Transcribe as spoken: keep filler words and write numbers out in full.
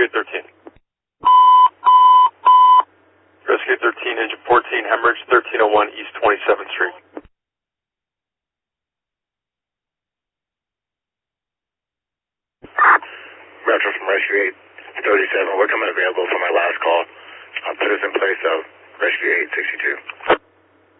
eight thirteen. Rescue eight thirteen, engine fourteen, hemorrhage, thirteen oh one East twenty-seventh Street. Retro from Rescue eight thirty-seven, we're coming available for my last call. I'll put us in place of Rescue eight sixty-two.